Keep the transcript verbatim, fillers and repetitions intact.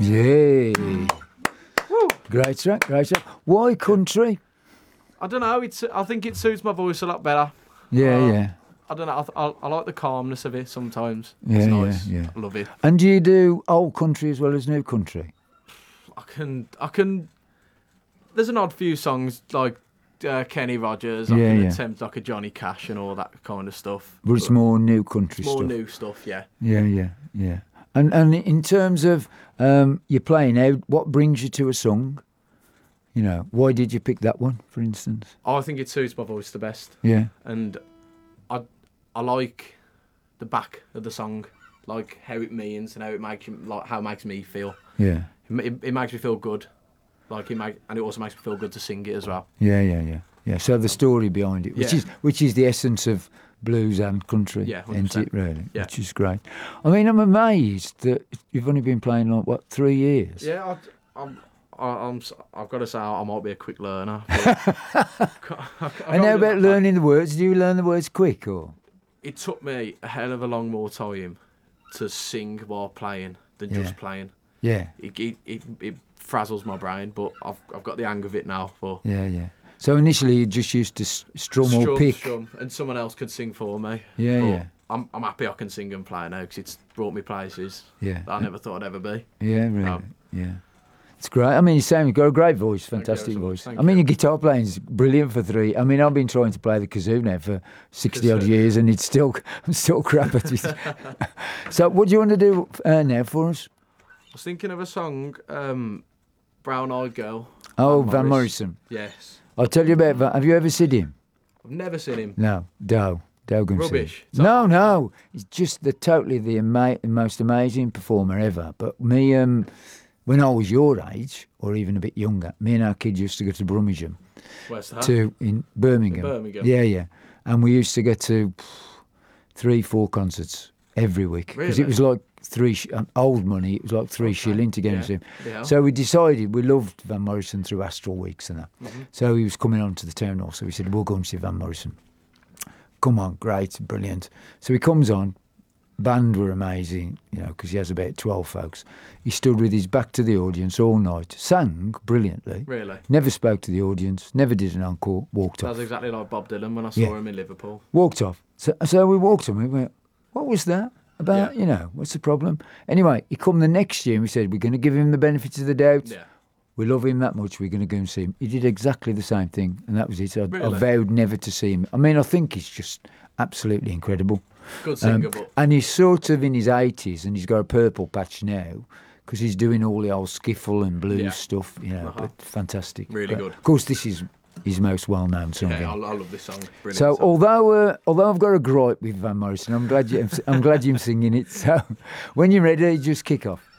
Yeah. Woo. Great track, great track. Why country? I don't know. It's. I think it suits my voice a lot better. Yeah, um, yeah. I don't know. I, I, I like the calmness of it sometimes. Yeah, it's nice. yeah, yeah. I love it. And do you do old country as well as new country? I can. I can. There's an odd few songs like uh, Kenny Rogers. I Yeah, can yeah. attempt like a Johnny Cash and all that kind of stuff. But it's more new country more stuff. new stuff. Yeah. Yeah, yeah, yeah. And and in terms of um, your playing out, what brings you to a song? You know, why did you pick that one, for instance? I think it suits my voice the best. Yeah. And I I like the back of the song, like how it means and how it makes you, like how it makes me feel. Yeah. It, it, it makes me feel good, like it make, and it also makes me feel good to sing it as well. Yeah, yeah, yeah, yeah. So the story behind it, which Yeah. is which is the essence of blues and country, Yeah, isn't it? Really, Yeah. which is great. I mean, I'm amazed that you've only been playing like what three years. Yeah, I, I'm. I- I'm. s- I've got to say, I might be a quick learner. but I- I And how can't do about that. learning the words? Do you learn the words quick or? It took me a hell of a long more time to sing while playing than Yeah. just playing. Yeah, It it, it it frazzles my brain, but I've I've got the hang of it now. But yeah, yeah. So initially you just used to s- strum or strum, pick. strum, and someone else could sing for me. Yeah, But yeah. I'm I'm happy I can sing and play now because it's brought me places Yeah, that I never thought I'd ever be. yeah, really, Um, yeah. It's great. I mean, you sound you've got a great voice, Thank you fantastic so much. voice. Thank I mean, you. your guitar playing's brilliant for three. I mean, I've been trying to play the kazoo now for sixty odd Kazoo. years, and it's still I'm still crap at it. So, what do you want to do uh, now for us? I was thinking of a song, um, Brown Eyed Girl. Oh, Van Van Morris. Morrison. Yes. I'll tell you about Van. Have you ever seen him? I've never seen him. No, Doe. Doe Gunn Rubbish. Sing. No, no. He's just the totally the ama- most amazing performer ever. But me, um, when I was your age, or even a bit younger, me and our kids used to go to Brummagem, Where's that? to in Birmingham. In Birmingham. Yeah, yeah. And we used to go to three, four concerts every week because it Really? was like three sh- um, old money. It was like three Okay. shilling to get Yeah. into him. Yeah. So we decided we loved Van Morrison through Astral Weeks and that. Mhm. So he was coming on to the town hall. So we said, we'll go and see Van Morrison. Come on, great, brilliant. So he comes on. Band were amazing, you know, because he has about twelve folks. He stood with his back to the audience all night, sang brilliantly, Really? never spoke to the audience, never did an encore, walked off. That's exactly like Bob Dylan when I saw Yeah. him in Liverpool. Walked off. So, so we walked on. We went, what was that about? Yeah. You know, what's the problem? Anyway, he come the next year and we said, we're going to give him the benefit of the doubt. Yeah. We love him that much. We're going to go and see him. He did exactly the same thing, and that was it. I, I Really? vowed never to see him. I mean, I think he's just absolutely incredible. Good singer, Um, but and he's sort of in his eighties, and he's got a purple patch now because he's doing all the old skiffle and blues Yeah. stuff. You know, Uh-huh. but fantastic. Really But good. Of course, this is his most well-known song. yeah, I, yeah. I love this song. Brilliant So song. although uh, although I've got a gripe with Van Morrison, I'm glad you I'm glad you're singing it. So when you're ready, just kick off.